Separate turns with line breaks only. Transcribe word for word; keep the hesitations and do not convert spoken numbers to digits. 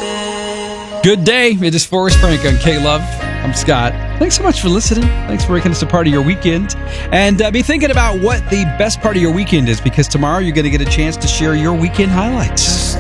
Good day. It is Forrest Frank on K-Love. I'm Scott. Thanks so much for listening. Thanks for making us a part of your weekend. And uh, be thinking about what the best part of your weekend is, because tomorrow you're going to get a chance to share your weekend highlights.